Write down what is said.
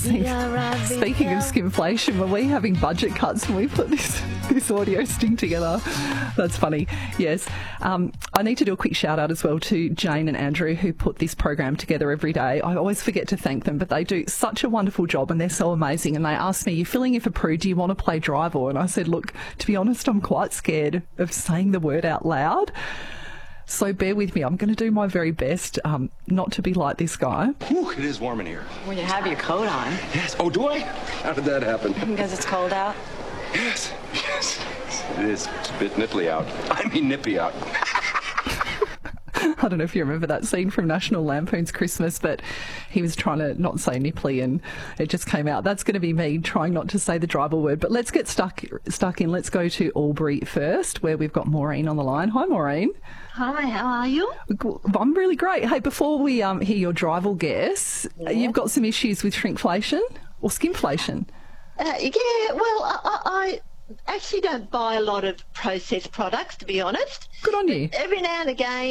Speaking of skimflation, were we having budget cuts when we put this audio sting together? That's funny. Yes. I need to do a quick shout out as well to Jane and Andrew, who put this program together every day. I always forget to thank them, but they do such a wonderful job and they're so amazing. And they asked me, "You're filling in for Prue, do you want to play Driver?" And I said, look, to be honest, I'm quite scared of saying the word out loud. So bear with me. I'm going to do my very best not to be like this guy. Whew, it is warm in here. Well, you have your coat on. Yes. Oh, do I? How did that happen? Because it's cold out? Yes. It is. It's a bit nipply out. I mean nippy out. I don't know if you remember that scene from National Lampoon's Christmas, but he was trying to not say nipply and it just came out. That's going to be me trying not to say the Driver word. But let's get stuck in. Let's go to Albury first, where we've got Maureen on the line. Hi, Maureen. Hi, how are you? I'm really great. Hey, before we hear your Driver guess, you've got some issues with shrinkflation or skimflation? Yeah, well, I actually don't buy a lot of processed products, to be honest. Good on you. Every now and again,